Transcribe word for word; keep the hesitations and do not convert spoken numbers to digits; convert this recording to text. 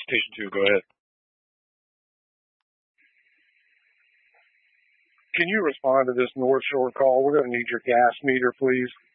Station two, go ahead. Can you respond to this North Shore call? We're going to need your gas meter, please.